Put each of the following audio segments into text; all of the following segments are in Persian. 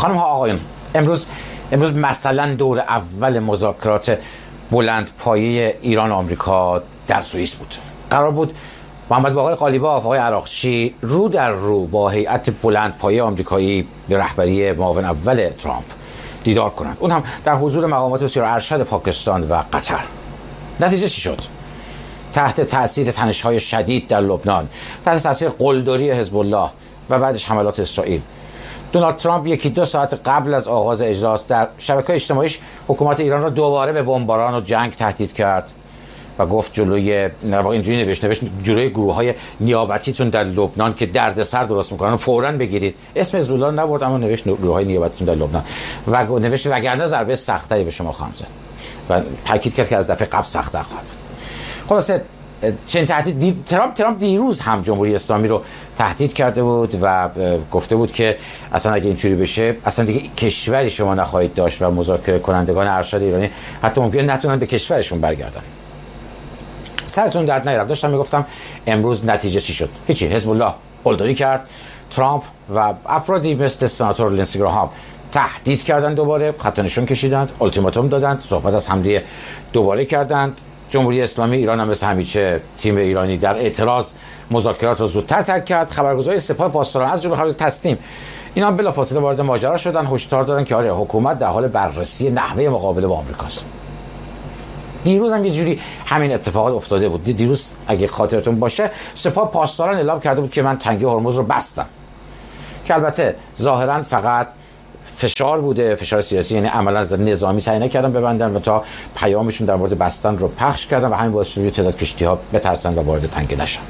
خانم ها آقایون، امروز مثلا دور اول مذاکرات بلندپایه ایران و آمریکا در سوئیس بود. قرار بود محمد باقر قالیباف، آقای عراقچی رو در رو با هیئت بلندپایه آمریکایی به رهبری معاون اول ترامپ دیدار کنند، اون هم در حضور مقامات بسیار ارشد پاکستان و قطر. نتیجه چی شد؟ تحت تاثیر تنش‌های شدید در لبنان، تحت تاثیر قلدری حزب الله و بعدش حملات اسرائیل، دونالد ترامپ یکی دو ساعت قبل از آغاز اجلاس در شبکه‌های اجتماعیش حکومت ایران را دوباره به بمباران و جنگ تهدید کرد و گفت اینجوری نوشت جلوی گروه‌های نیابتیتون در لبنان که دردسر درست می‌کنن فوراً بگیرید. اسم حزب الله نبرد اما نوشت گروه‌های نیابتیتون در لبنان و نوشت وگرنه ضربه سخت‌تری به شما خواهم زد و تاکید کرد که از دفعه قبل سخت‌تر خواهد بود. خلاصه چنین تهدید ترامپ دیروز هم جمهوری اسلامی رو تهدید کرده بود و گفته بود که اصلا اگه اینجوری بشه اصلا دیگه کشوری شما نخواهید داشت و مذاکره کنندگان ارشد ایرانی حتی ممکنه نتونن به کشورشون برگردن. سرتون درد نیارم، داشتم میگفتم امروز نتیجه چی شد؟ هیچی. حزب الله قلدری کرد، ترامپ و افرادی مثل سناتور لینسی گراهام تهدید کردند، دوباره خط نشون کشیدند، التیماتوم دادند، صحبت از حمله دوباره کردند. جمهوری اسلامی ایران هم مثل همیشه تیم ایرانی در اعتراض مذاکرات رو زودتر ترک کرد. خبرگزاری سپاه پاسداران از جمله خبر تسنیم اینا بلافاصله وارد ماجرا شدن، هشدار دادن که آره حکومت در حال بررسی نحوه مقابله با آمریکاست. دیروز هم یه جوری همین اتفاقات افتاده بود. دیروز اگه خاطرتون باشه سپاه پاسداران اعلام کرده بود که من تنگه هرمز رو بستم، که البته ظاهرا فقط فشار بوده، فشار سیاسی، یعنی عملا نظامی سعی نکردن ببندن و تا پیامشون در مورد بستن رو پخش کردن و همین باعث شد تعداد کشتی‌ها بترسن و وارد تنگه نشن.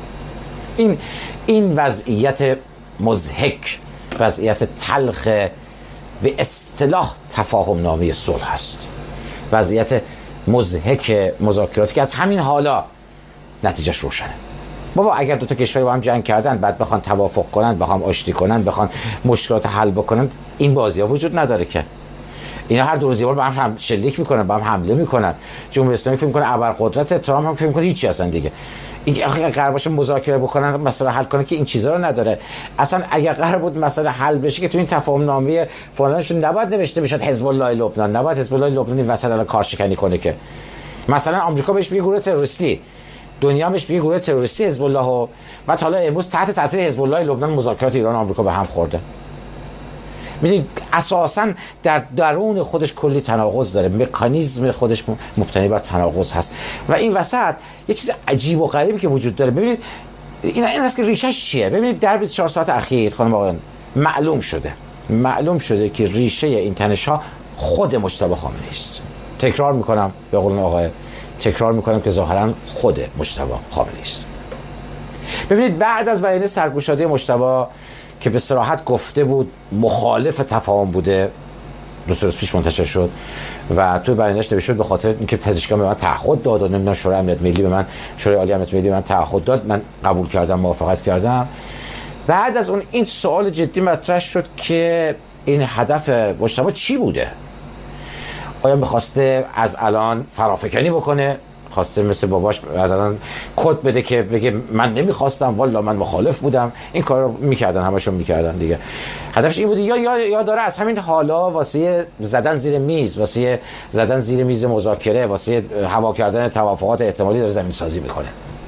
این وضعیت مضحک، وضعیت تلخ به اصطلاح تفاهم نامه صلح است، وضعیت مضحک مذاکراتی که از همین حالا نتیجهش روشنه. بابا اگر دو تا کشور با هم جنگ کردن بعد بخوان توافق کنن، بخوام آشتی کنن، بخوان مشکلات حل بکنن، این بازی‌ها وجود نداره که. اینا هر دو روز یه بار با هم شلیک میکنن، با هم حمله میکنن. جمهوری اسلامی فکر میکنه ابرقدرت، ترامپ هم فکر میکنه هیچی اصلا دیگه. این قرار باشه مذاکره بکنن، مسئله حل کنن، که این چیزا رو نداره. اصلا اگر قرار بود مسئله حل بشه که تو این تفاهم نامه فلانشون نباید نوشته بشه حزب الله لبنان، نباید حزب الله لبنان این وسط الان کارشکنی کنه که. مثلا آمریکا بهش میگه گروه تروریستی، دنیا بهش میگه گروه تروریستی حزب الله و بعد حالا امروز تحت تاثیر حزب الله لبنان مذاکرات ایران و آمریکا به هم خورده. میدونید اساساً در درون خودش کلی تناقض داره، مکانیزم خودش مبتنی بر تناقض هست و این وسط یه چیز عجیب و غریبی که وجود داره. ببینید این است که ریشش چیه. ببینید در 24 ساعت اخیر خانم آقایان معلوم شده که ریشه این تنش‌ها خود مجتبی خامنه‌ای است. تکرار میکنم به قول آقای، تکرار میکنم که ظاهرا خود مجتبی خامنه‌ای است. ببینید بعد از بیانیه سرگشاده مجتبی که به صراحت گفته بود مخالف تفاهم بوده، دو سه روز پیش منتشر شد و توی بیانیه‌اش نوشته به خاطر اینکه پزشکان به من تعهد داد و نمیدونم شورای امنیت ملی به من، شورای عالی امنیت ملی به من تعهد داد، من قبول کردم، موافقت کردم. بعد از اون این سوال جدی مطرح شد که این هدف مجتبی چی بوده؟ آیا می‌خواسته از الان فرافکنی بکنه؟ خواسته مثل باباش از الان کد بده که بگه من نمیخواستم، والا من مخالف بودم؟ این کار رو میکردن، همشون میکردن دیگه. هدفش این بوده یا داره از همین حالا واسه زدن زیر میز مذاکره، واسه هوا کردن توافقات احتمالی داره زمین سازی میکنه.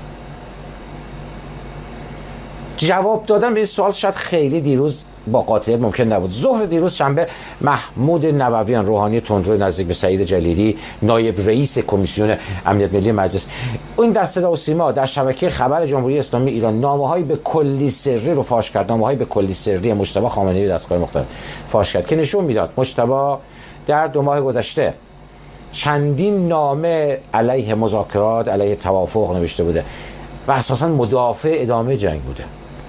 جواب دادن به این سوال شاید خیلی دیروز با قاطعیت ممکن نبود. ظهر دیروز شنبه محمود نبویان، روحانی تندرو نزدیک به سعید جلیلی، نایب رئیس کمیسیون امنیت ملی مجلس، این در صدا و سیما در شبکه خبر جمهوری اسلامی ایران نامه‌های به کلی سری رو فاش کرد، نامه‌های به کلی سری مجتبی خامنه‌ای به دستگاه مختلف فاش کرد که نشون میداد مجتبی در 2 ماه گذشته چندین نامه علیه مذاکرات، علیه توافق نوشته بوده و اساساً مدافع ادامه جنگ بوده.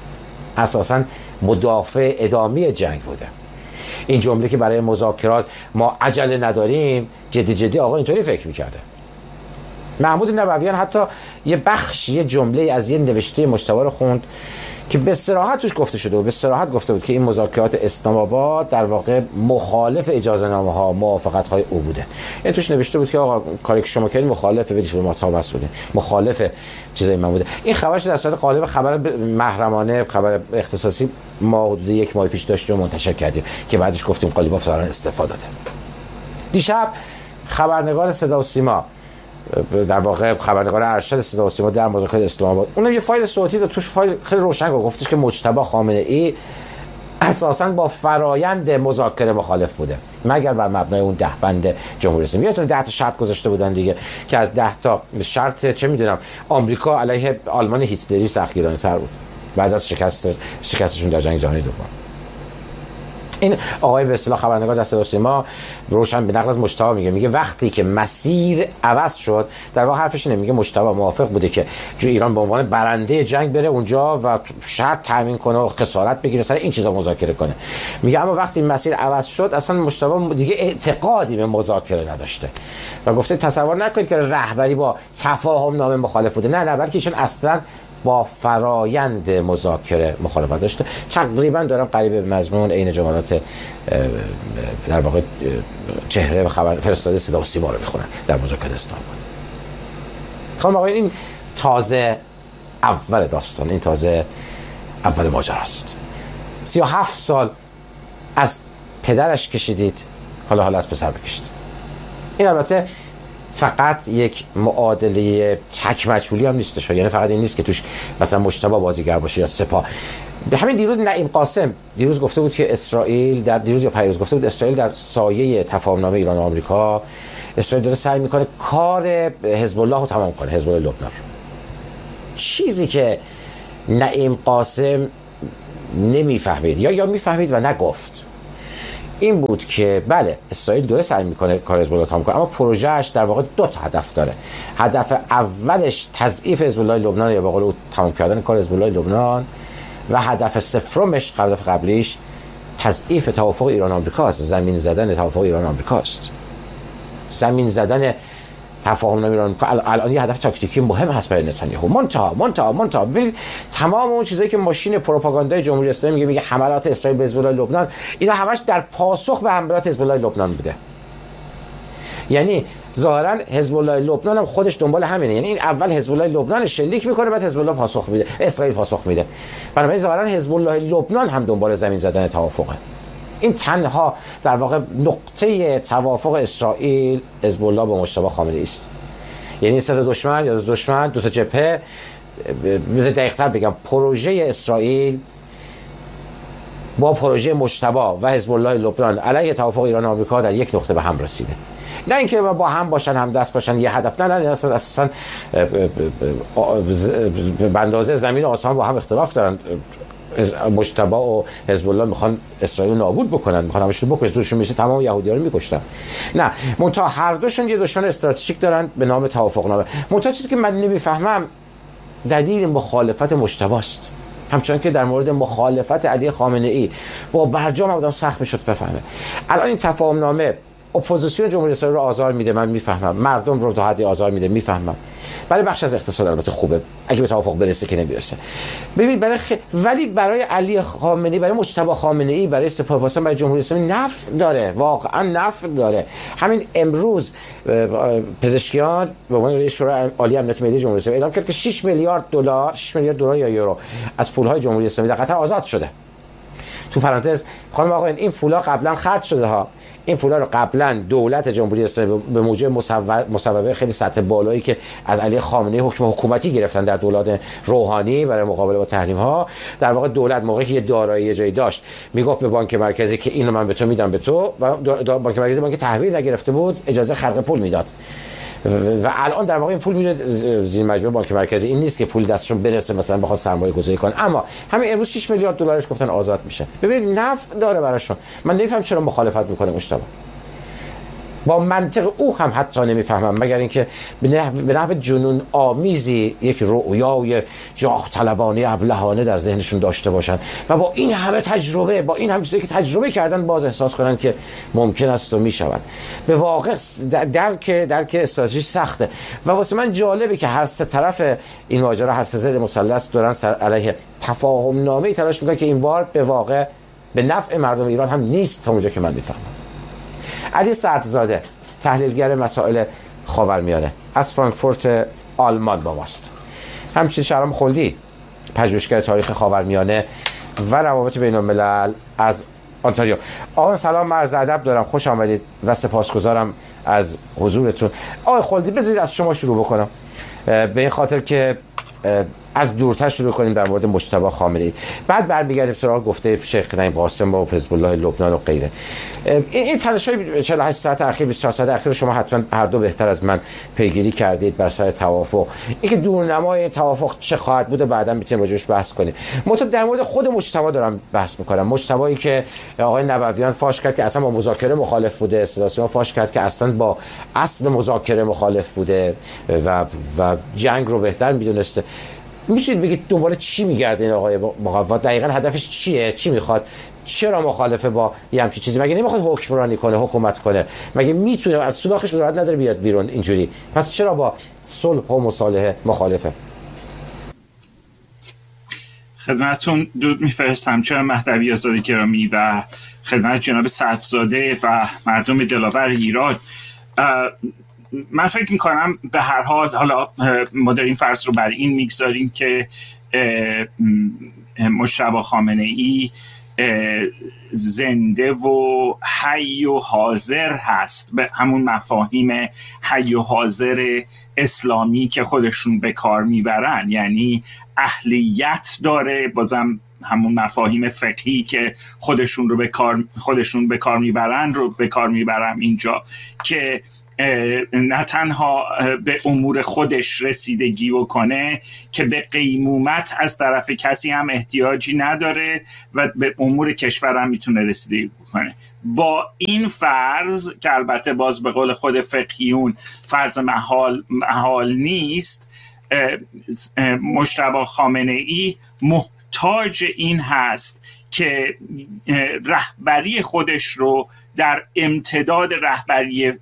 این جمله که برای مذاکرات ما عجله نداریم، جدی آقا اینطوری فکر میکرده. محمود نبویان حتی یه جمله از یه نوشته مجتبی رو خوند که به صراحت توش گفته شده و به صراحت گفته بود که این مذاکرات اسلام آباد در واقع مخالف اجازه نامه ها، موافقت های او بوده. این توش نوشته بود که آقا کاری که شما کردید مخالف به دیپلمات ها مسئوله، مخالف چیزای من بوده. این خبرش در صورت قالب خبر محرمانه، خبر اختصاصی ما حدود 1 ماه پیش داشتیم و منتشر کردیم که بعدش گفتیم قالیباف ظاهرا استفاده داده. دیشب خبرنگار صدا و سیما، در واقع خبرنگار ارشد صدا و سیما در مذاکرات اسلام آباد، اون یه فایل صوتی داد، توش فایل خیلی روشن گفتش که مجتبی خامنه ای اساساً با فرایند مذاکره مخالف بوده، مگر بر مبنای اون 10 بند جمهوری اسلامی. یادتون 10 تا شرط گذاشته بودن دیگه که از 10 تا شرط چه میدونم آمریکا علیه آلمان هیتلری سختگیرانه‌تر بود بعد از شکستشون در جنگ جهانی دوم. این آقای به اصطلاح خبرنگار در صدا و سیما روشن به نقل از مجتبی میگه وقتی که مسیر عوض شد، در واقع حرفش اینه، میگه مجتبی موافق بوده که ایران به عنوان برنده جنگ بره اونجا و شرط تامین کنه و خسارت بگیره، سر این چیزا مذاکره کنه. میگه اما وقتی مسیر عوض شد اصلا مجتبی دیگه اعتقادی به مذاکره نداشته و گفته تصور نکنید که رهبری با تفاهم نامه مخالف بوده، نه بلکه چون اصلا با فرایند مذاکره مخالفت داشته. تقریبا دارم قریب به مضمون عین جملات در واقع چهره و خبر فرستاده صدا و سیما رو میخونن در مذاکرات اسلام آباد. خانم آقایان، این تازه اول داستان، این تازه اول ماجراست. 37 سال از پدرش کشیدید، حالا از پسر بکشید. این البته فقط یک معادله تک مجهولی هم نیستش، یعنی فقط این نیست که توش مثلا مجتبی بازیگر باشه یا سپاه. به همین دیروز نعیم قاسم دیروز گفته بود که اسرائیل در دیروز یا پیروز گفته بود اسرائیل در سایه تفاهمنامه ایران و آمریکا، اسرائیل داره سعی میکنه کار حزب الله رو تمام کنه، حزب الله لبنان رو. چیزی که نعیم قاسم نمیفهمید یا میفهمید و نگفت این بود که بله اسرائیل داره سعی میکنه کار حزب الله تمام کنه، اما پروژهش در واقع 2 تا هدف داره. هدف اولش تضعیف حزب الله لبنان یا به قول او تمام کردن کار حزب الله لبنان، و هدف سومش قبلیش تضعیف توافق ایران آمریکا است، زمین زدن توافق ایران آمریکا است، زمین زدن تفاهم ایران. الان یه هدف تاکتیکی مهم هست برای نتانیاهو. منتها ببینید تمام اون چیزایی که ماشین پروپاگاندای جمهوری اسلامی میگه حملات اسرائیل به حزب الله لبنان، اینا همش در پاسخ به حملات حزب الله لبنان بوده. یعنی ظاهرا حزب الله لبنان هم خودش دنبال همینه، یعنی این اول حزب الله لبنان شلیک میکنه بعد حزب الله پاسخ میده، اسرائیل پاسخ میده. بنابراین ظاهرا حزب الله لبنان هم دنبال زمین زدن توافقه. این تنها در واقع نقطه توافق اسرائیل حزب الله با مجتبی خامنه ای است. یعنی سه تا دشمن یا دشمن، 2 تا جبهه، مثل دقیق‌تر بگم پروژه اسرائیل با پروژه مجتبی و حزب الله لبنان علیه توافق ایران و آمریکا در یک نقطه به هم رسیده. نه اینکه با هم باشن، هم دست باشن، یه هدف، نه اساسا به اندازه زمین و آسمان با هم اختلاف دارن. مجتبی و حزب الله میخوان اسرائیل رو نابود بکنن، میخوان همش رو بکشن، روشون میشه تمام یهودی‌ها رو میکشتن. نه، منتها هر دوشون یه دشمن استراتژیک دارن به نام توافق نامه. منتها چیزی که من نمیفهمم دلیل مخالفت مجتبی است، همچنان که در مورد مخالفت علی خامنه ای با برجام آدم سخت میشد بفهمه. الان این تفاهم نامه اپوزیسیون جمهوری اسلامی رو آزار میده، من میفهمم، مردم رو تا حدی آزار میده، میفهمم. برای بخش از اقتصاد البته خوبه اگه به توافق برسه که نمیرسه. ببین ولی برای علی خامنه‌ای، برای مجتبی خامنه‌ای، برای سپاهپاسان، برای جمهوری اسلامی نفع داره، واقعا نفع داره. همین امروز پزشکیان به عنوان رئیس شورای عالی امنیت ملی جمهوری اسلامی اعلام کرد که 6 میلیارد دلار یا یورو از پولهای جمهوری اسلامی در قطر آزاد شده. تو پرانتز خانم آقایان، این پولا قبلا خرج شده ها. این پولا رو قبلا دولت جمهوری اسلامی به موجب مصوبه خیلی سطح بالایی که از علی خامنه‌ای حکم حکومتی گرفتن در دولت روحانی برای مقابله با تحریم ها، در واقع دولت موقعی که یه دارایی جایی داشت میگفت به بانک مرکزی که اینو من به تو میدم به تو، و بانک مرکزی بانک تحویل نگرفته بود اجازه خلق پول میداد. و الان در واقع این پول میره زیر مجموعه بانک مرکزی. این نیست که پول دستشون برسه مثلا بخواد سرمایه گذاری کنن، اما همین امروز 6 میلیارد دلارش گفتن آزاد میشه. ببینید نفع داره براشون. من نمیفهم چرا مخالفت میکنه مجتبی. با منطق او هم حتی نمیفهمم، مگر اینکه به نحو جنون آمیزی یک رؤیای جاه طلبانه ابلهانه در ذهنشون داشته باشن و با این همه تجربه، با این همه چیزی که تجربه کردن، باز احساس کنن که ممکن است و میشود. به واقع درک استراتژی سخته و واسه من جالبه که هر سه طرف این ماجرا، هر سه ضد مثلث دارن سر علیه تفاهم نامه تلاش میکنن که این بار به واقع به نفع مردم ایران هم نیست تا اونجا که من میفهمم. علی سعدزاده، تحلیلگر مسائل خاورمیانه، از فرانکفورت آلمان با ماست. همچنین شهرام خلدی، پژوهشگر تاریخ خاورمیانه و روابط بین الملل از آنتاریو. آقا سلام، عرض ادب دارم، خوش آمدید و سپاسگزارم از حضورتون. آقای خلدی، بذارید از شما شروع بکنم، به این خاطر که از دورتر شروع کنیم در مورد مجتبی خامنه‌ای، بعد برمیگردیم سراغ گفته شیخ نعیم قاسم و حزب الله لبنان و غیره. این تلاش‌های 48 ساعت اخیر، 24 ساعت اخیر شما حتما هر دو بهتر از من پیگیری کردید بر سر توافق. اینکه دورنمای توافق چه خواهد بود بعدا میتونیم راجعش بحث کنیم. من در مورد خود مجتبی دارم بحث میکنم. مجتبی که آقای نبویان فاش کرد که اصلا با مذاکره مخالف بوده، سیاسی فاش کرد که اصلا با اصل مذاکره مخالف بوده و جنگ رو بهتر میدونسته. میتونید بگید دنبال چی میگرده این آقای مقوا؟ دقیقاً هدفش چیه؟ چی میخواد؟ چرا مخالفه با یه همچین چیزی؟ مگه نمیخواد حکمرانی کنه، حکومت کنه؟ مگه میتونه؟ از سوراخش راحت نداره بیاد بیرون اینجوری؟ پس چرا با صلح و مصالحه مخالفه؟ خدمتتون درود میفرستم جناب مهدوی آزاد گرامی و خدمت جناب سعدزاده و مردم دلاور ایران. من فکر میکنم به هر حال، حالا ما داریم فرض رو بر این میگذاریم که مجتبی خامنه‌ای زنده و حی و حاضر هست، به همون مفاهیم حی و حاضر اسلامی که خودشون به کار میبرن، یعنی اهلیت داره، بازم همون مفاهیم فقهی که خودشون به کار میبرن رو به کار میبرم اینجا، که نه تنها به امور خودش رسیدگی بکنه که به قیمومت از طرف کسی هم احتیاجی نداره و به امور کشور هم میتونه رسیدگی بکنه. با این فرض که البته باز به قول خود فقهیون فرض محال نیست، مجتبی خامنه‌ای محتاج این هست که رهبری خودش رو در امتداد رهبری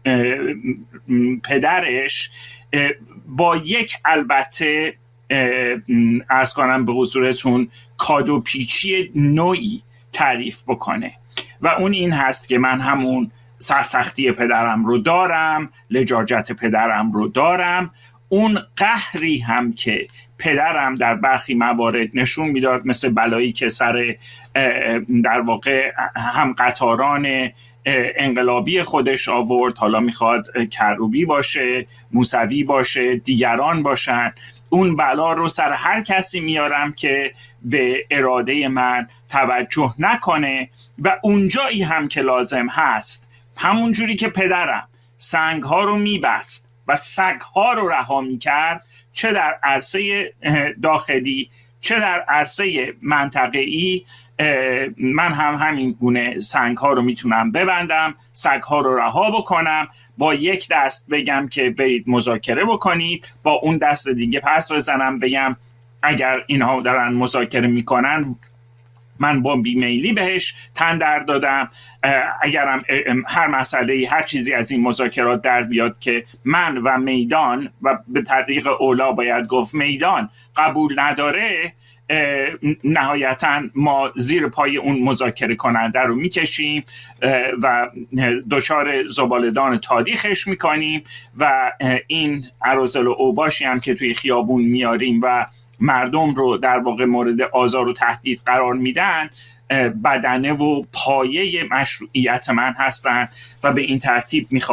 پدرش با یک، البته عرض کنم به حضورتون، کادو پیچی نوعی تعریف بکنه و اون این هست که من همون سرسختی پدرم رو دارم، لجاجت پدرم رو دارم، اون قهری هم که پدرم در برخی موارد نشون میداد، مثل بلایی که سر در واقع هم قطاران انقلابی خودش آورد، حالا میخواد کروبی باشه، موسوی باشه، دیگران باشن، اون بلا رو سر هر کسی میارم که به اراده من توجه نکنه و اونجایی هم که لازم هست، همون جوری که پدرم سنگ‌ها رو میبست و سگ‌ها رو رها میکرد، چه در عرصه داخلی چه در عرصه منطقه‌ای، من هم همین گونه سنگ‌ها رو میتونم ببندم، سگ‌ها رو رها بکنم، با یک دست بگم که برید مذاکره بکنید، با اون دست دیگه پس بزنم بگم اگر اینها دارن مذاکره میکنن من با بیمیلی بهش تن در دادم، اگرم هر مسئله هر چیزی از این مذاکرات در بیاد که من و میدان، و به طریق اولا باید گفت میدان، قبول نداره، نهایتا ما زیر پای اون مذاکره کننده رو میکشیم و دچار زباله‌دان تاریخش میکنیم و این اراذل و اوباشی هم که توی خیابون میاریم و مردم رو در واقع مورد آزار و تهدید قرار میدن، بدنه و پایه مشروعیت من هستن و به این ترتیب میخواد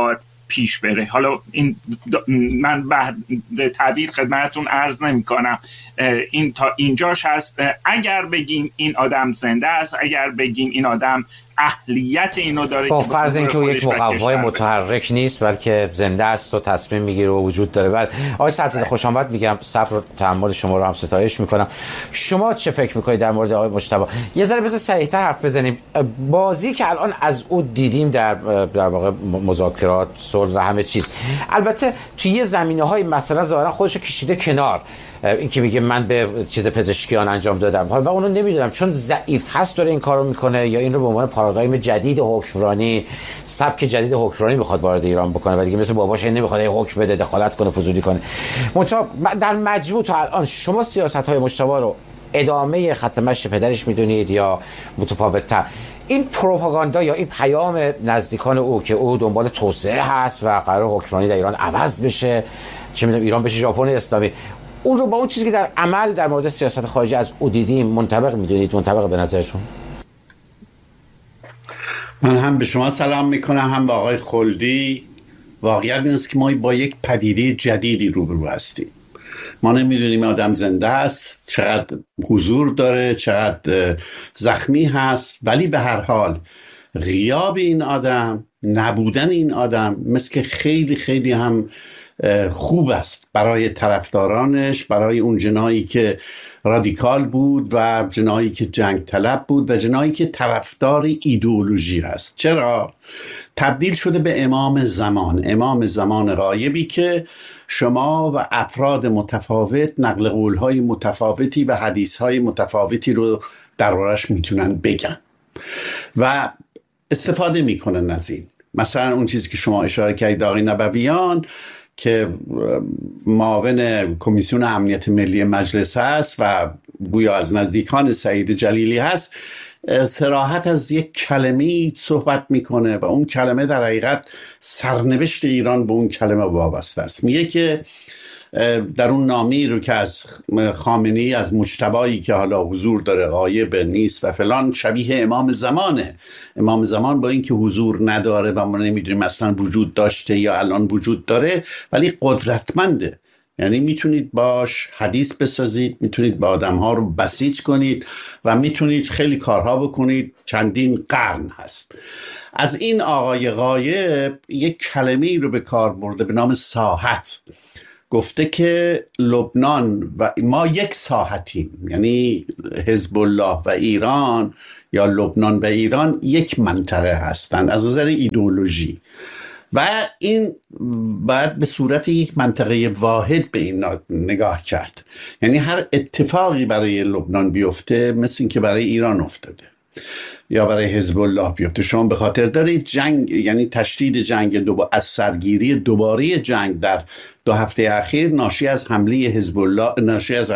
پیش بره. حالا من بعد طویل خدمتتون عرض نمی کنم، این تا اینجاش هست. اگر بگیم این آدم زنده است، اگر بگیم این آدم اهلیت اینو داره، با فرض اینکه او یک مقوای متحرک نیست بلکه زنده است و تصمیم میگیره و وجود داره. بعد آقای سلطنتی خوش آمد میگم، صبر و تحمل شما رو هم ستایش میکنم. شما چه فکر میکنید در مورد آقای مجتبی؟ یه ذره بذار صحیح‌تر حرف بزنیم. بازی که الان از او دیدیم در واقع مذاکرات، صلح و همه چیز، البته توی یه زمینه‌های مثلا ظاهرا خودشو کشیده کنار، این که میگه من به چیز پزشکیان انجام دادم و اونو نمیدونم چون ضعیف هست داره این کارو میکنه، یا این رو به عنوان پارادایم جدید حکمرانی، سبک جدید حکمرانی میخواد وارد ایران بکنه و دیگه مثل باباش نمیخواد حکم بده، دخالت کنه، فضولی کنه. منتها در مجموع تا الان شما سیاست‌های مجتبی رو ادامه خط مشی پدرش میدونید یا متفاوت‌تر؟ این پروپاگاندا یا این پیام نزدیکان او که او دنبال توسعه هست و قرار حکمرانی در ایران عوض بشه، چه میدونم ایران بشه ژاپن اسلامی، اون رو با اون چیزی که در عمل در مورد سیاست خارجی از او دیدیم منطبق میدونید؟ منطبق به نظرتون؟ من هم به شما سلام میکنم، هم با آقای خلدی. واقعیت این است که ما با یک پدیده جدیدی روبرو هستیم. ما نمیدونیم آدم زنده است، چقدر حضور داره، چقدر زخمی هست، ولی به هر حال غیاب این آدم، نبودن این آدم مثل که خیلی خیلی هم خوب است برای طرفدارانش، برای اون جنایی که رادیکال بود و جنایی که جنگ طلب بود و جنایی که طرفدار ایدئولوژی هست. چرا؟ تبدیل شده به امام زمان غایبی که شما و افراد متفاوت نقل قول‌های متفاوتی و حدیث‌های متفاوتی رو دربارش میتونن بگن و استفاده میکنن از این. مثلا اون چیزی که شما اشاره کردید آقای نبویان که معاون کمیسیون امنیت ملی مجلس هست و گویا از نزدیکان سعید جلیلی هست، صراحت از یک کلمه‌ای صحبت میکنه و اون کلمه در حقیقت سرنوشت ایران به اون کلمه وابسته است. میگه که در اون نامی رو که از خامنه‌ای، از مجتبی که حالا حضور داره غایب نیست و فلان، شبیه امام زمانه. امام زمان با اینکه حضور نداره و ما نمیدونیم اصلا وجود داشته یا الان وجود داره، ولی قدرتمنده. یعنی میتونید باش حدیث بسازید، میتونید با آدم‌ها رو بسیج کنید و میتونید خیلی کارها بکنید. چندین قرن هست. از این آقای غایب یک کلمه‌ای رو به کار برده به نام ساحت. گفته که لبنان و ما یک ساحتیم، یعنی حزب الله و ایران یا لبنان و ایران یک منطقه هستند از نظر ایدئولوژی و این باید به صورت یک منطقه واحد به این نگاه کرد. یعنی هر اتفاقی برای لبنان بیفته مثل این که برای ایران افتاده یا برای حزب الله بیفته. شما به خاطر دارید جنگ، یعنی تشدید جنگ از سرگیری دوباره جنگ در 2 هفته اخیر ناشی از حمله حزب الله، ناشی از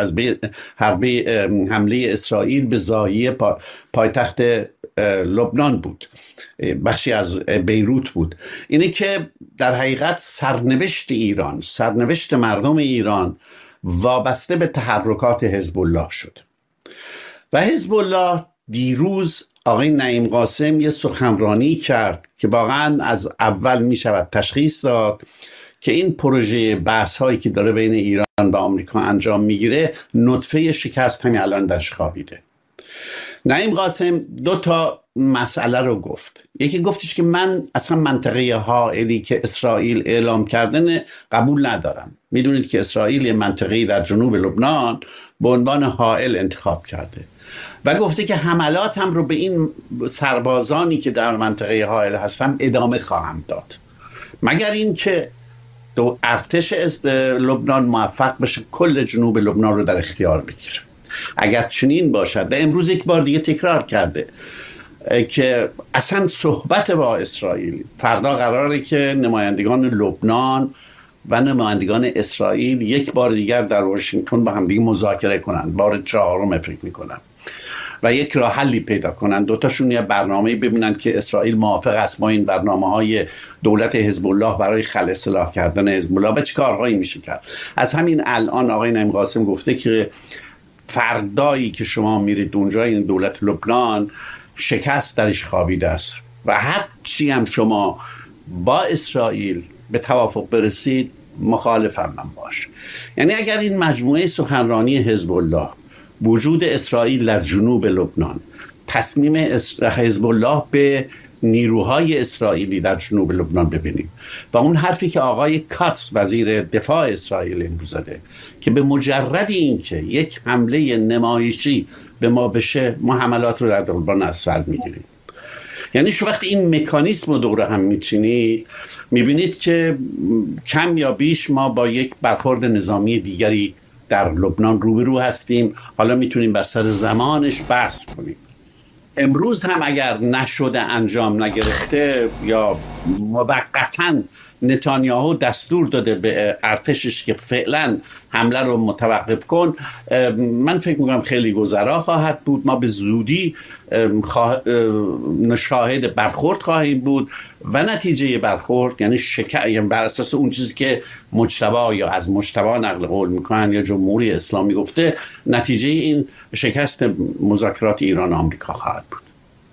حمله اسرائیل به زاهیه پایتخت لبنان بود، بخشی از بیروت بود. اینه که در حقیقت سرنوشت ایران، سرنوشت مردم ایران وابسته به تحرکات حزب الله شد و حزب الله دیروز آقای نعیم قاسم یه سخنرانی کرد که واقعا از اول می شود تشخیص داد که این پروژه بحث هایی که داره بین ایران و آمریکا انجام میگیره نطفه شکست همین الان درش خوابیده. نعیم قاسم 2 تا مسئله رو گفت. یکی گفتش که من اصلا منطقه حائلی که اسرائیل اعلام کردن قبول ندارم. میدونید که اسرائیل یه منطقه‌ای در جنوب لبنان به عنوان حائل انتخاب کرده و گفته که حملات هم رو به این سربازانی که در منطقه حائل هستن ادامه خواهم داد، مگر این که ارتش لبنان موفق بشه کل جنوب لبنان رو در اختیار بگیره. اگر چنین باشد، و امروز یک بار دیگه تکرار کرده که اصلا صحبت با اسرائیل، فردا قراره که نمایندگان لبنان و نمایندگان اسرائیل یک بار دیگر در واشنگتن با هم دیگه مذاکره کنند، بار 4 فکر میکنم، و یک راه حلی پیدا کنند. 2 تاشون یه برنامه‌ای ببینن که اسرائیل موافق است با این برنامه‌های دولت حزب الله برای خلع سلاح کردن حزب الله و چه کارهایی میشه کرد. از همین الان آقای نعیم قاسم گفته که فردایی که شما میرید اونجا، این دولت لبنان شکست درش خوابیده است و هر چی هم شما با اسرائیل به توافق برسید مخالفم من باش. یعنی اگر این مجموعه سخنرانی حزب الله، وجود اسرائیل در جنوب لبنان، تصمیم حزب الله به نیروهای اسرائیلی در جنوب لبنان ببینیم و اون حرفی که آقای کاتس وزیر دفاع اسرائیل امروز زده که به مجرد اینکه یک حمله نمایشی به ما بشه ما حملات رو در لبنان از سر میگیریم. یعنی شو وقتی این مکانیسم رو دور هم میچینید میبینید که کم یا بیش ما با یک برخورد نظامی دیگری در لبنان روبرو هستیم. حالا میتونیم بر سر زمانش بحث کنیم. امروز هم اگر نشده، انجام نگرفته یا موقتاً نتانیاهو دستور داده به ارتشش که فعلا حمله رو متوقف کن، من فکر میکنم خیلی گذرا خواهد بود. ما به زودی شاهد برخورد خواهیم بود و نتیجه برخورد یعنی بر اساس اون چیزی که مجتبی یا از مجتبی نقل قول میکنن یا جمهوری اسلامی گفته، نتیجه این شکست مذاکرات ایران و آمریکا خواهد بود.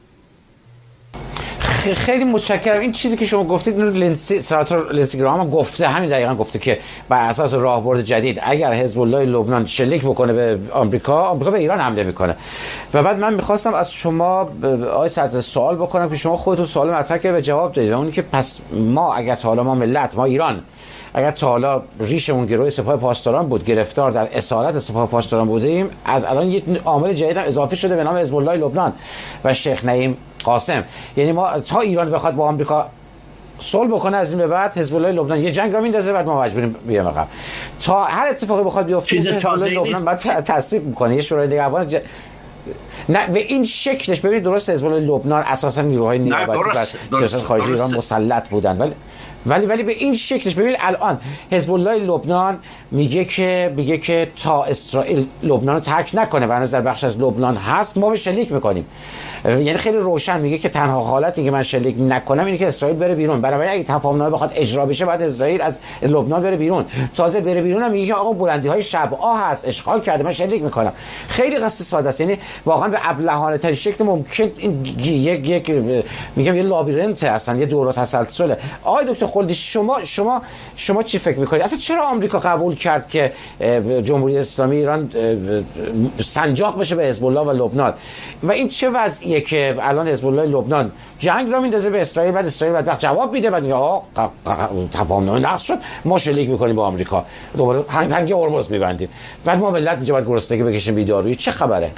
خیلی متشکرم. این چیزی که شما گفتید اینو سناتور لینسی گراهام گفته، همین دقیقاً گفته که بر اساس راهبرد جدید اگر حزب الله لبنان شلیک بکنه به آمریکا به ایران حمله میکنه. و بعد من میخواستم از شما آقای صدر سوال بکنم که شما خودتون سوال مطرح کردید و جواب دادید، اونی که پس ما اگر تا حالا ما ایران اگر تا حالا ریشمون گروه سپاه پاسداران بود، گرفتار در اسارت سپاه پاسداران بودیم، از الان یک عامل جدید اضافه شده به نام حزب الله لبنان و شیخ نعیم قاسم. یعنی ما تا ایران بخواد با آمریکا صلح بکنه از این به بعد حزب الله لبنان یه جنگ را میندازه، بعد ما مجبوریم بیایم عقب. تا هر اتفاقی بخواد بیفته حزب الله لبنان بعد تصدیق میکنه یه شورای نگهبان نه به این شکلش. ببینید درست حزب الله لبنان اساسا نیروهای نیابتی و سیاست خارجی ایران مسلط بودن، ولی به این شکلش. ببین الان حزب الله لبنان میگه که تا اسرائیل لبنان رو ترک نکنه و هنوز در بخش از لبنان هست ما به شلیک میکنیم. یعنی خیلی روشن میگه که تنها حالتی که من شلیک نکنم اینه که اسرائیل بره بیرون. بنابراین اگه تفاهمنامه بخواد اجرا بشه بعد اسرائیل از لبنان بره بیرون. تازه بره بیرون هم میگه که آقا بلندی‌های شبعا هست، اشغال کرده، من شلیک میکنم. خیلی قصه ساده است. یعنی واقعا به ابلهانه ترین شکل ممکن این یک میگم یه لابیرنت هستن، یه دوره تسلسله. آقای دکتر خلدی شما چی فکر میکنید؟ اصلا چرا آمریکا قبول کرد که جمهوری اسلامی ایران سنجاق بشه به حزب الله و لبنان؟ و این چه وضعیه که الان حزب الله لبنان جنگ را میندازه به اسرائیل، بعد اسرائیل بعد جواب میده، بعد یا تفاهمنامه نقض شد ما شلیک میکنیم با آمریکا، دوباره هنگ هرمز میبندیم، بعد ما ملت اینجا باید گرسنگی بکشیم بیدارویی. چه خبره؟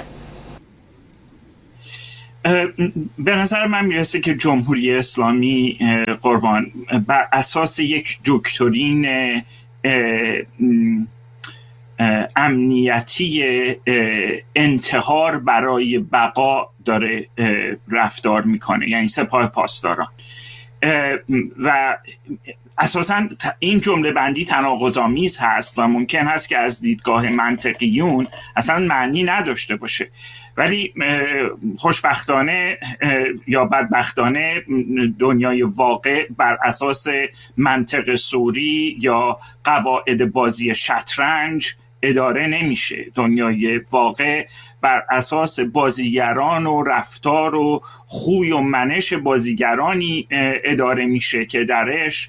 به نظر من میرسه که جمهوری اسلامی قربان بر اساس یک دکترین امنیتی انتحار برای بقا داره رفتار میکنه، یعنی سپاه پاسداران. و اساساً این جمله بندی تناقض‌آمیز هست و ممکن هست که از دیدگاه منطقیون اصلا معنی نداشته باشه، ولی خوشبختانه یا بدبختانه دنیای واقع بر اساس منطق سوری یا قواعد بازی شطرنج اداره نمیشه. دنیای واقع بر اساس بازیگران و رفتار و خوی و منش بازیگرانی اداره میشه که درش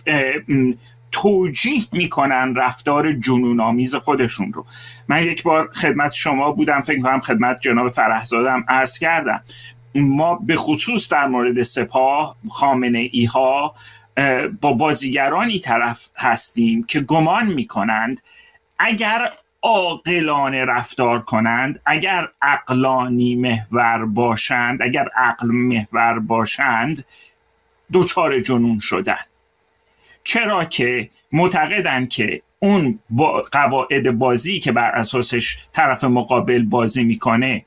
توجیه میکنن رفتار جنون‌آمیز خودشون رو. من یک بار خدمت شما بودم، فکر کنم خدمت جناب فرحزادم عرض کردم، ما به خصوص در مورد سپاه خامنه‌ای ها با بازیگرانی طرف هستیم که گمان میکنند اگر عاقلانه رفتار کنند، اگر عقلانی محور باشند، اگر عقل محور باشند، دچار جنون شدن. چرا که معتقدند که اون قواعد بازی که بر اساسش طرف مقابل بازی میکنه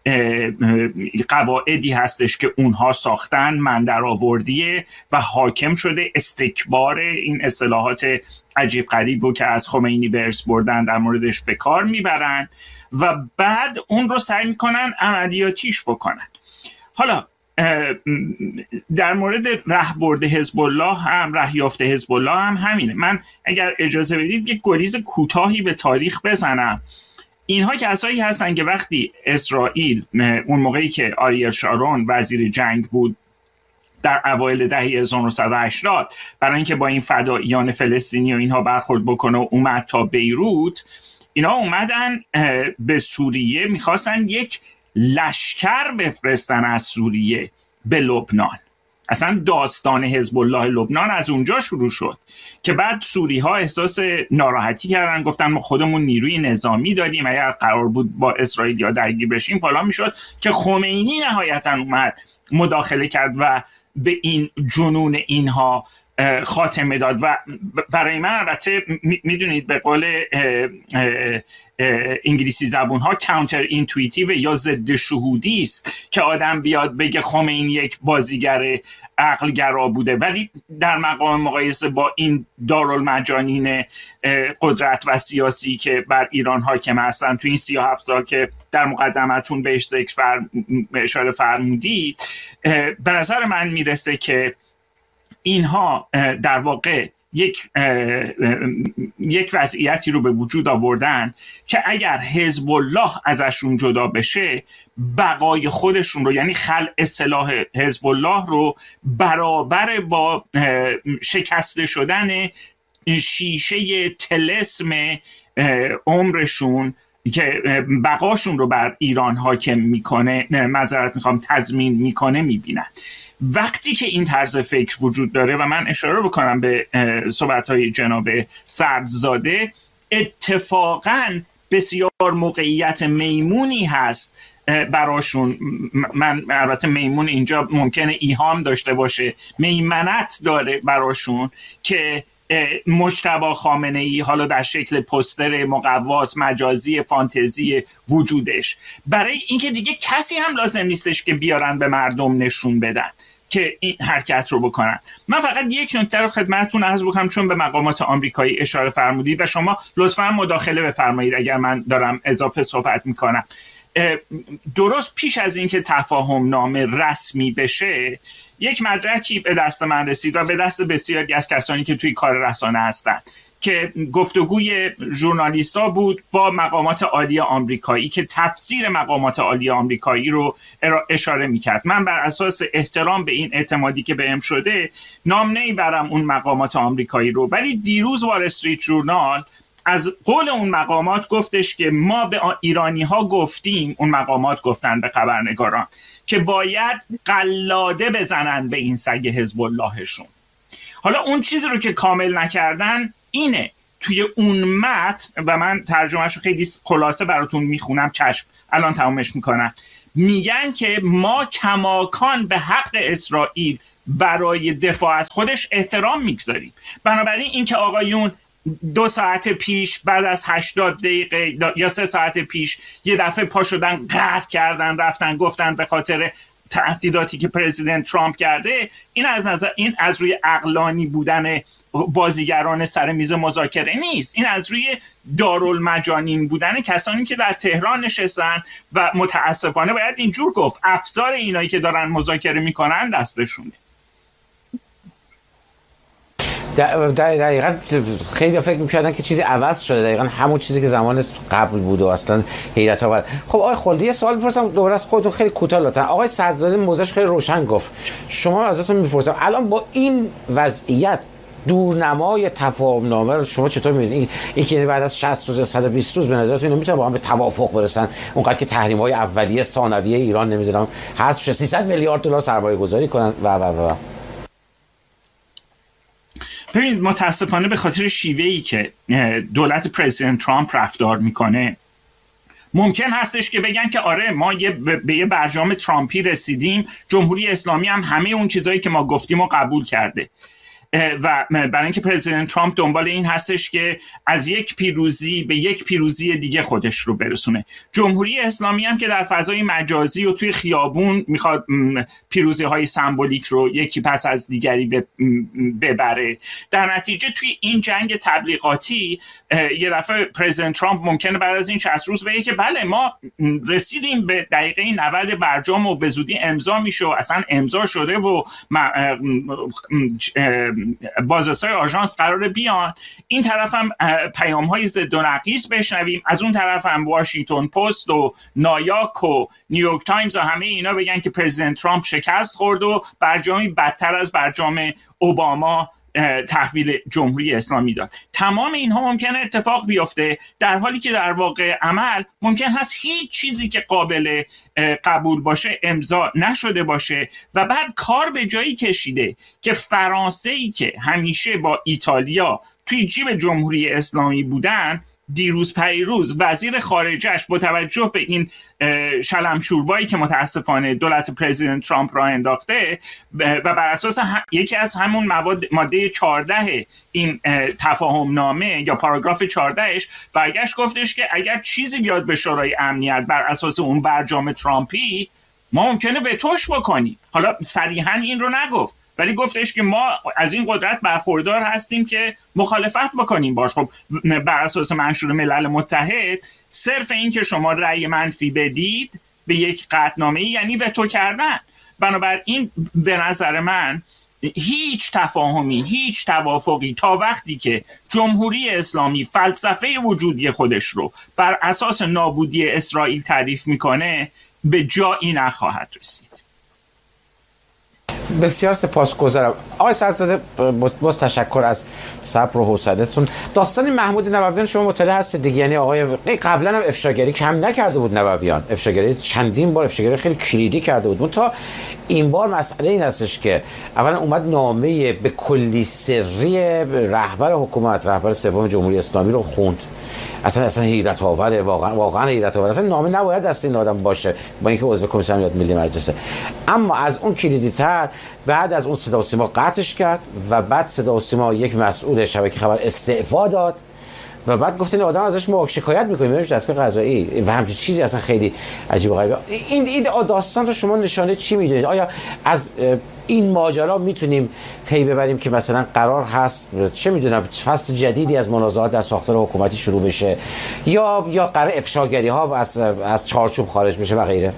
قواعدی هستش که اونها ساختن، من در آوردیه و حاکم شده استکبار. این اصطلاحات عجیب غریب رو که از خمینی به ارث بردن در موردش به کار میبرن و بعد اون رو سعی میکنن عملیاتیش بکنن. حالا در مورد رهبرد حزب الله هم، رهیافته حزب الله هم همینه. من اگر اجازه بدید یک گریز کوتاهی به تاریخ بزنم. اینها کسایی هستن که وقتی اسرائیل اون موقعی که آریل شارون وزیر جنگ بود در اوایل دهه 1980 برای اینکه با این فداییان فلسطینی و اینها برخورد بکنه و اومد تا بیروت. اینا اومدن به سوریه، میخواستن یک لشکر بفرستن از سوریه به لبنان. اصلا داستان حزب الله لبنان از اونجا شروع شد که بعد سوری ها احساس ناراحتی کردن، گفتن ما خودمون نیروی نظامی داریم، اگر قرار بود با اسرائیلیا درگیر بشیم حالا میشد، که خمینی نهایتا اومد مداخله کرد و به این جنون اینها خاتمه داد. و برای من البته میدونید به قول انگلیسی زبون ها کانتر اینتویتیو یا ضد شهودی است که آدم بیاد بگه خمینی یک بازیگر عقلگرا بوده، ولی در مقام مقایسه با این دارالمجانین قدرت و سیاسی که بر ایران حاکم هستن تو این 37 تا که در مقدمتون بهش اشاره فرمودید، به نظر من میرسه که اینها در واقع یک وضعیتی رو به وجود آوردن که اگر حزب الله ازشون جدا بشه، بقای خودشون رو، یعنی خلع سلاح حزب الله رو برابر با شکسته شدن شیشه طلسم عمرشون که بقاشون رو بر ایران حاکم میکنه، تضمین میکنه میبینن. وقتی که این طرز فکر وجود داره، و من اشاره بکنم به صحبت‌های جناب سبززاده، اتفاقاً بسیار موقعیت میمونی هست براشون. من البته میمون اینجا ممکنه ایهام داشته باشه، میمنت داره براشون که مجتبی خامنه‌ای حالا در شکل پوستر مقواس مجازی فانتزی وجودش، برای اینکه دیگه کسی هم لازم نیستش که بیارن به مردم نشون بدن که این حرکت رو بکنن. من فقط یک نکته رو خدمتتون عرض بکنم، چون به مقامات آمریکایی اشاره فرمودید و شما لطفاً مداخله بفرمایید اگر من دارم اضافه صحبت میکنم. درست پیش از اینکه تفاهم نامه رسمی بشه، یک مدرکی به دست من رسید و به دست بسیاری از کسانی که توی کار رسانه هستند که گفتگوی ژورنالیستا بود با مقامات عالی آمریکایی که تفسیر مقامات عالی آمریکایی رو اشاره میکرد. من بر اساس احترام به این اعتمادی که بهم شده نام نمیبرم اون مقامات آمریکایی رو، ولی دیروز وال استریت ژورنال از قول اون مقامات گفتش که ما به ایرانی ها گفتیم، اون مقامات گفتن به خبرنگاران که باید قلاده بزنن به این سگ حزب اللهشون. حالا اون چیزی رو که کامل نکردن اینه، توی اون متن، و من ترجمهش رو خیلی خلاصه براتون میخونم، چشم الان تمامش میکنم، میگن که ما کماکان به حق اسرائیل برای دفاع از خودش احترام میگذاریم. بنابراین این که آقایون 2 ساعت پیش بعد از 80 دقیقه یا 3 ساعت پیش یه دفعه پا شدن قهر کردن رفتن گفتن به خاطر تهدیداتی که پرزیدنت ترامپ کرده، این از روی عقلانی بودن بازیگران سر میز مذاکره نیست، این از روی دارالمجانین بودن کسانی که در تهران نشستن و متاسفانه باید اینجور گفت افسار اینایی که دارن مذاکره میکنن دستشونه. دقیقاً خیلی فکر می‌کردن که چیزی عوض شده، دقیقاً همون چیزی که زمان قبل بود و اصلا حیرت آور. خب آقای خلدی، یه سوال می‌پرسم دوباره از خودتون خیلی کوتاه لطفاً. آقای سبززاده موضوعش خیلی روشن گفت، شما ازتون می‌پرسم الان با این وضعیت دورنمای تفاهم نامه رو شما چطور می‌بینید؟ این که بعد از 60 روز 120 روز به نظرتون میتونه با هم به توافق برسن، اونقدر که تحریم‌های اولیه ثانویه ایران نمیدونم حذف 300 میلیارد دلار سرمایه‌گذاری کنن و ببینید متاسفانه به خاطر شیوهی که دولت پرزیدنت ترامپ رفتار میکنه، ممکن هستش که بگن که آره ما به یه برجام ترامپی رسیدیم، جمهوری اسلامی هم همه اون چیزایی که ما گفتیم رو قبول کرده، و برای اینکه پرزیدنت ترامپ دنبال این هستش که از یک پیروزی به یک پیروزی دیگه خودش رو برسونه. جمهوری اسلامی هم که در فضای مجازی و توی خیابون میخواد پیروزی های سمبولیک رو یکی پس از دیگری ببره. در نتیجه توی این جنگ تبلیغاتی یه دفعه پرزیدنت ترامپ ممکنه بعد از این 60 روز بگه که بله ما رسیدیم به دقیقه 90 برجام و به زودی امضا میشه، اصلا امضا شده و بازرسای آژانس قراره بیان، این طرف هم پیام‌های ضد و نقیض بشنویم، از اون طرف هم واشنگتن پست و نایاک و نیویورک تایمز و همه اینا بگن که پرزیدنت ترامپ شکست خورد و برجامی بدتر از برجام اوباما تحویل جمهوری اسلامی داد. تمام اینها ممکنه اتفاق بیفته، در حالی که در واقع عمل ممکن هست هیچ چیزی که قابل قبول باشه امضا نشده باشه و بعد کار به جایی کشیده که فرانسه‌ای که همیشه با ایتالیا توی جیب جمهوری اسلامی بودن، دیروز پیروز وزیر خارجهش با توجه به این شلمشوربایی که متاسفانه دولت پرزیدنت ترامپ را انداخته و بر اساس یکی از همون ماده 14 این تفاهم نامه یا پاراگراف 14ش برگشت گفتش که اگر چیزی بیاد به شورای امنیت بر اساس اون برجام ترامپی، ما ممکنه وتوش بکنیم. حالا صریحاً این رو نگفت، ولی گفتش که ما از این قدرت برخوردار هستیم که مخالفت بکنیم باش. خب بر اساس منشور ملل متحد صرف این که شما رأی منفی بدید به یک قطعنامه یعنی وتو کردن. بنابراین به نظر من هیچ تفاهمی، هیچ توافقی تا وقتی که جمهوری اسلامی فلسفه وجودی خودش رو بر اساس نابودی اسرائیل تعریف میکنه به جایی نخواهد رسید. بسیار سپاسگزارم آقای سعدزاده، باز تشکر از صبر و حوصله‌تون. داستان محمود نبویان شما مطلع هستید دیگه، یعنی آقای قبلا هم افشاگری کم نکرده بود نبویان، افشاگری چندین بار افشاگری خیلی کلیدی کرده بود. تا این بار مسئله این هستش که اولا اومد نامه به کلی سری رهبر حکومت، رهبر سوم جمهوری اسلامی رو خوند. اصلا حیرت آوره، واقعا حیرت آوره. اصلا نامه نباید دست این آدم باشه با اینکه عضو کمیسیون امنیت ملی مجلسه. اما از اون کلیدی تر بعد از اون صدا و سیما قطعش کرد و بعد صدا و سیما یک مسئول شبکه خبر استعفا داد و بعد گفت این آدم ازش ما شکایت می‌کنیم میریم دستگاه قضایی و همچین چیزی. اصلا خیلی عجیب و غریبه. این داستان رو شما نشانه چی میدونید؟ آیا از این ماجرا میتونیم پی ببریم که مثلا قرار هست چه میدونم فصل جدیدی از منازعات در ساختار حکومتی شروع بشه یا قرار افشاگری ها از چارچوب خارج بشه و غیره؟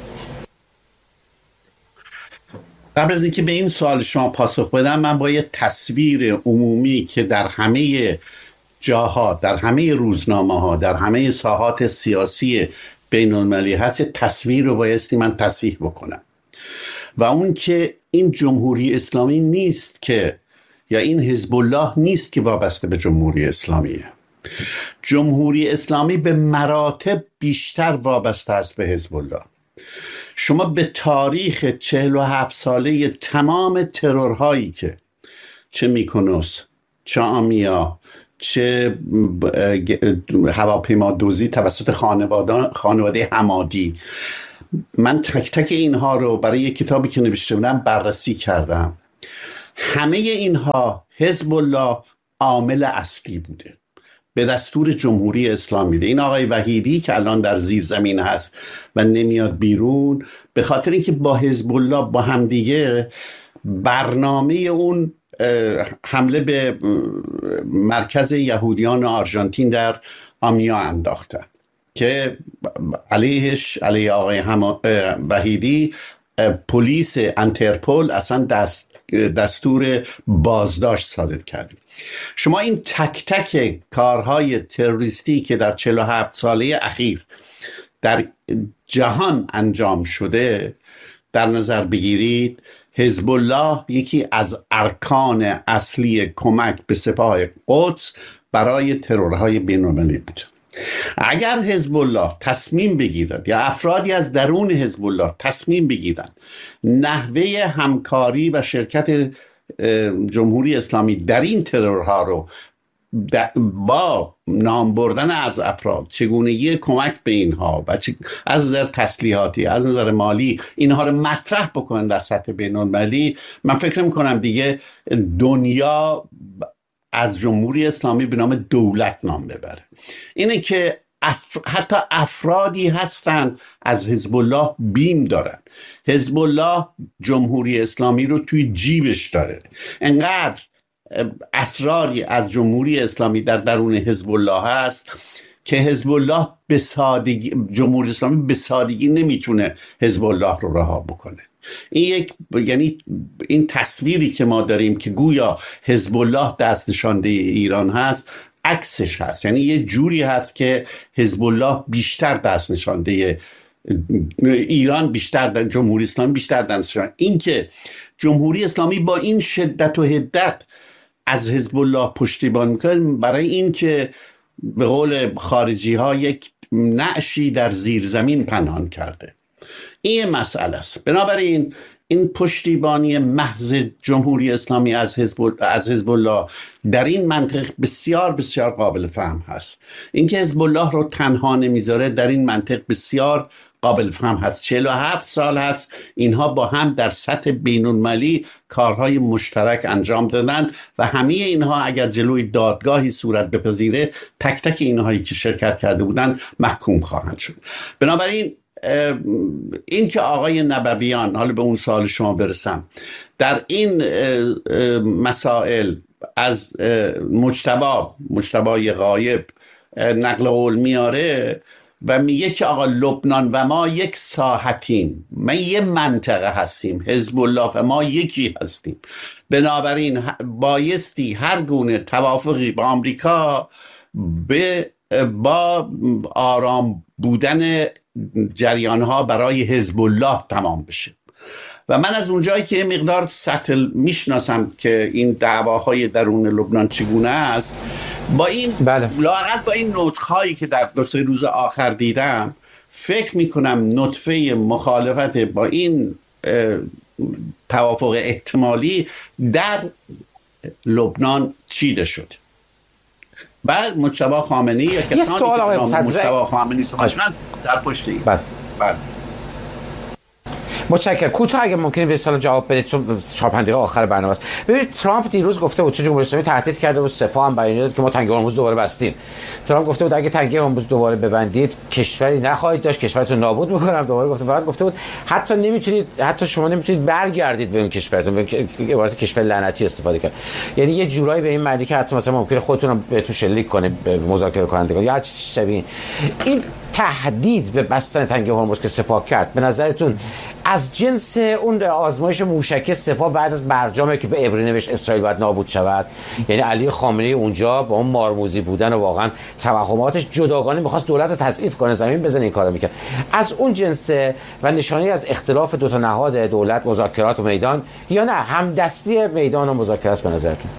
قبل از اینکه به این سوال شما پاسخ بدم، من با یه تصویر عمومی که در همه جاها، در همه روزنامه ها، در همه ساحات سیاسی بین المللی هست، تصویر رو بایستی من تصحیح بکنم و اون که این جمهوری اسلامی نیست که، یا این حزب الله نیست که وابسته به جمهوری اسلامیه. جمهوری اسلامی به مراتب بیشتر وابسته است به حزب الله. شما به تاریخ 47 ساله تمام ترورهایی که چه میکنوس، چه آمیا، چه هواپیما دوزی توسط خانواده حمادی، من تک تک اینها رو برای یک کتابی که نوشته بودم بررسی کردم. همه اینها حزب الله عامل اصلی بوده، به دستور جمهوری اسلامی. این آقای وحیدی که الان در زیر زمین هست و نمیاد بیرون، به خاطر اینکه با حزب الله با همدیگه برنامه اون حمله به مرکز یهودیان آرژانتین در آمیا انداختن که علیه آقای وحیدی پلیس انترپول اصلا دستور بازداشت صادر کرد. شما این تک تک کارهای تروریستی که در 47 ساله اخیر در جهان انجام شده در نظر بگیرید. حزب الله یکی از ارکان اصلی کمک به سپاه قدس برای ترورهای بین‌المللی بود. اگر حزب الله تصمیم بگیرد یا افرادی از درون حزب الله تصمیم بگیرند نحوه همکاری و شرکت جمهوری اسلامی در این ترورها رو با نام بردن از افراد، چگونگی کمک به اینها و از نظر تسلیحاتی، از نظر مالی اینها رو مطرح بکنن در سطح بین‌المللی، من فکر می‌کنم دیگه دنیا از جمهوری اسلامی به نام دولت نام ببره. اینه که حتی افرادی هستند از حزب الله بیم دارن. حزب الله جمهوری اسلامی رو توی جیبش داره. انقدر اسراری از جمهوری اسلامی در درون حزب الله هست که حزب الله جمهوری اسلامی به سادگی نمیتونه حزب الله رو رها بکنه. یعنی این تصویری که ما داریم که گویا حزب الله دست نشانده ایران هست، عکسش هست. یعنی یه جوری هست که حزب الله بیشتر دست نشانده ایران، بیشتر در جمهوری اسلامی بیشتر دست نشانده. این که جمهوری اسلامی با این شدت و حدت از حزب الله پشتیبان میکنه، برای این که به قول خارجی ها یک نعشی در زیر زمین پنهان کرده. این مسئله است. بنابراین این پشتیبانی محض جمهوری اسلامی از حزب الله در این منطق بسیار بسیار قابل فهم هست. اینکه حزب الله رو تنها نمیذاره در این منطق بسیار قابل فهم هست. 47 سال هست اینها با هم در سطح بین‌المللی کارهای مشترک انجام دادن و همه اینها اگر جلوی دادگاهی صورت بپذیره، تک تک اینهایی که شرکت کرده بودن محکوم خواهند شد. بنابراین این که آقای نبویان، حالا به اون سوال شما برسم، در این مسائل از مجتبی غایب نقل قول میاره و میگه که آقا لبنان و ما یک ساحتیم، ما یه منطقه هستیم، حزب الله و ما یکی هستیم، بنابراین بایستی هر گونه توافقی با آمریکا با آرام بودن جریان ها برای حزب الله تمام بشه. و من از اونجایی که مقدار سطح میشناسم که این دعواهای درون لبنان چگونه است، با این لااقل با این نطق‌هایی که در 2-3 روز آخر دیدم، فکر میکنم نطفه مخالفت با این توافق احتمالی در لبنان چیده شد. بعد مجتبی خامنه‌ای یا کسانی که مجتبی خامنه‌ای سخنران در پشت این. متشکرم. کوتاه اگه ممکنه به سوال جواب بدید چون 4-5 دقیقه آخر برنامه است. ببینید ترامپ دیروز گفته بود، چه جمهوری اسلامی تهدید کرده بود، سپاه هم بیانیه داد که ما تنگه هرمز دوباره بستیم. ترامپ گفته بود اگه تنگه هرمز دوباره ببندید کشوری نخواهید داشت، کشورتون نابود می‌کنم. دوباره گفته بود حتی شما نمیتونید برگردید به اون کشورتون. عبارت کشور لعنتی استفاده کرد. یعنی یه جورایی به این معنی که حتی مثلا ممکنه خودتون رو بهتون شلیک کنه به مذاکره کنندگان یا هر چیز شبیه این. تهدید به بستن تنگه هرمز که سپاه کرد، به نظرتون از جنس اون آزمایش موشکی سپاه بعد از برجامی که به عبری نوشت اسرائیل باید نابود شود؟ یعنی علی خامنه‌ای اونجا با اون مارموزی بودن و واقعا توهماتش جداگانه می‌خواست دولت رو تضعیف کنه، زمین بزنه، این کارو می‌کرد. از اون جنس و نشانی از اختلاف دو تا نهاد دولت، مذاکرات و میدان، یا نه همدستی میدان و مذاکره است به نظرتون؟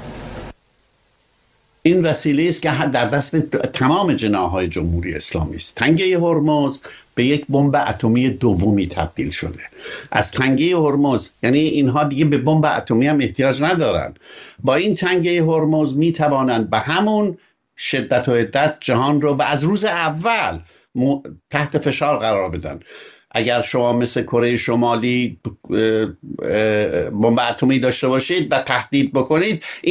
این وسیله است که در دست تمام جناح‌های جمهوری اسلامی است. تنگه هرمز به یک بمب اتمی دومی تبدیل شده. از تنگه هرمز، یعنی اینها دیگه به بمب اتمی هم احتیاج ندارن. با این تنگه هرمز می توانند به همون شدت و حدت جهان رو و از روز اول تحت فشار قرار بدن. اگر شما مثل کره شمالی بمب اتمی داشته باشید و تهدید بکنید،